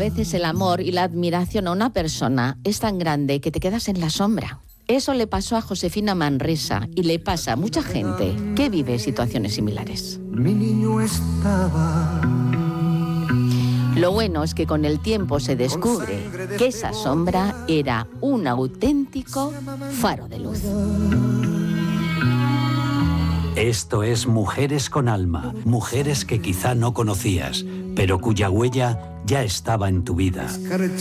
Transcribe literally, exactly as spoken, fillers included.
veces el amor y la admiración a una persona es tan grande que te quedas en la sombra. Eso le pasó a Josefina Manresa y le pasa a mucha gente que vive situaciones similares. Mi niño estaba... Lo bueno es que con el tiempo se descubre que esa sombra era un auténtico faro de luz. Esto es Mujeres con Alma, mujeres que quizá no conocías, pero cuya huella ya estaba en tu vida.